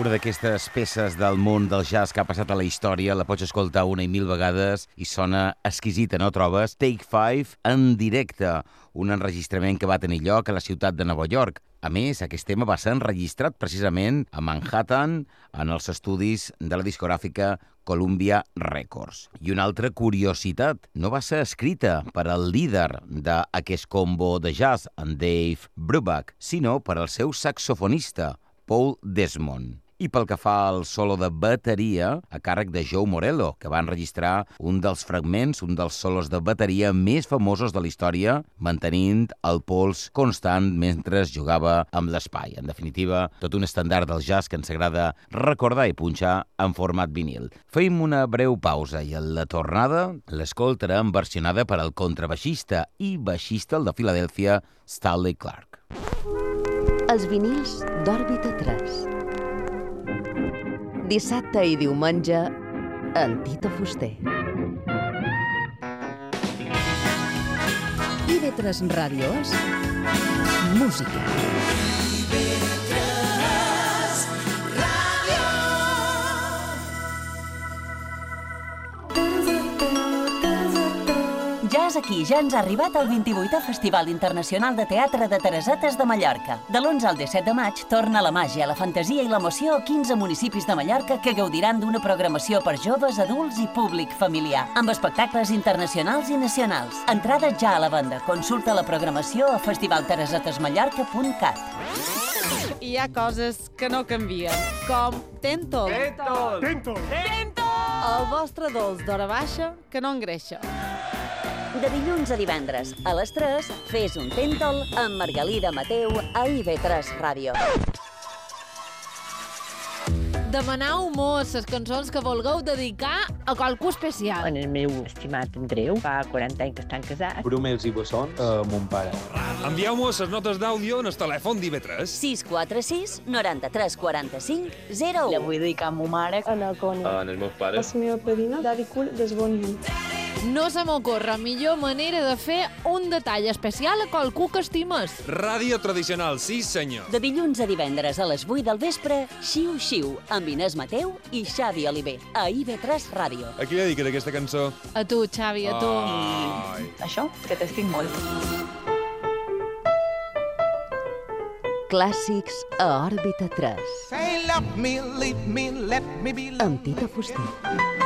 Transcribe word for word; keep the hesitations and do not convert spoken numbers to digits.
Una d'aquestes peces del món del jazz que ha passat a la història, la pots escoltar una i mil vegades i sona exquisita, no trobes? Take Five en directe, un enregistrament que va tenir lloc a la ciutat de Nova York. A més, aquest tema va ser enregistrat precisament a Manhattan, en els estudis de la discogràfica Columbia Records. I una altra curiositat, no va ser escrita per al líder d'aquest combo de jazz, en Dave Brubeck, sinó per al seu saxofonista, Paul Desmond. I pel que fa al solo de bateria, a càrrec de Joe Morello, que va enregistrar un dels fragments, un dels solos de bateria més famosos de la història, mantenint el pols constant mentre jugava amb l'espai. En definitiva, tot un estàndard del jazz que ens agrada recordar i punxar en format vinil. Feim una breu pausa i a la tornada l'escoltarem versionada per al contrabaixista i baixista de Filadèlfia, Stanley Clarke. Els vinils d'Òrbita tres. Dissabte i diumenge, en Tito Fuster. I ve tres Ràdio és música. Ja és aquí, ja ens ha arribat el vint-i-vuitè Festival Internacional de Teatre de Teresetes de Mallorca. De l'onze al disset de maig torna la màgia, la fantasia i l'emoció a quinze municipis de Mallorca que gaudiran d'una programació per joves, adults i públic familiar, amb espectacles internacionals i nacionals. Entrada ja a la venda. Consulta la programació a festival teresetes mallorca punt cat. Hi ha coses que no canvien, com Tentol. Tentol! Tentol! Tentol! El vostre dolç d'hora baixa que no engreixa. De dilluns a divendres, a les tres, fes un Tentol amb Margalida Mateu a I V tres Ràdio. Demaneu-me les cançons que vulgueu dedicar a qualcú especial. En el meu estimat Andreu, fa quaranta anys que estan casats. Brumels i bessons a mon pare. Envieu-me les notes d'àudio en el telèfon d'I V tres. sis quatre sis, noranta-tres, quaranta-cinc, zero u. La vull dedicar a ma mare. A la Coni. En els meus pares. La meva padrina, Daddy Cool, des Bon Llum. No se m'ocorre millor manera de fer un detall especial a qualcú que estimes. Ràdio tradicional, sí senyor. De dilluns a divendres a les vuit del vespre, Xiu Xiu, amb Inés Mateu i Xavi Oliver, a I V tres Ràdio. A qui li dediques aquesta cançó? A tu, Xavi, a tu. Ai. Això, que t'estic molt. Clàssics a Òrbita tres. Say love me, leave me, let me be. Amb Tito Fuster.